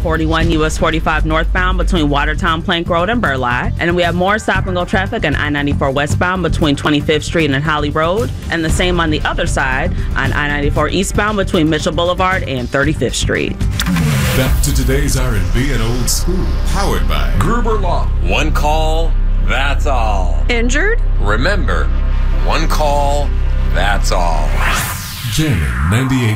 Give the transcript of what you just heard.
I-41 US 45 northbound between Watertown, Plank Road, and Burleigh. And then we have more stop-and-go traffic on I-94 westbound between 25th Street and Holly Road. And the same on the other side on I-94 eastbound between Mitchell Boulevard and 35th Street. Back to today's R&B and old school. Powered by Gruber Law. One call, that's all. Injured? Remember, one call, that's all. Jamming 98.